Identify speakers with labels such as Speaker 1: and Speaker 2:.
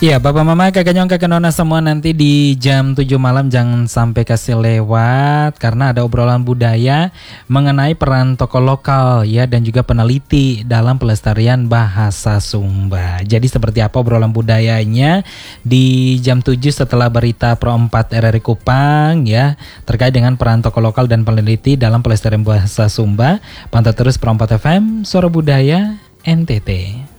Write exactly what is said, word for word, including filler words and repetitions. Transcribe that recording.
Speaker 1: Iya, Bapak Mama, Kakak Nyong, Kakak Nona semua, nanti di jam tujuh malam jangan sampai kasih lewat karena ada obrolan budaya mengenai peran tokoh lokal ya dan juga peneliti dalam pelestarian bahasa Sumba. Jadi seperti apa obrolan budayanya di jam tujuh setelah berita Pro empat R R I Kupang ya terkait dengan peran tokoh lokal dan peneliti dalam pelestarian bahasa Sumba. Pantau terus Pro empat F M, Suara Budaya N T T.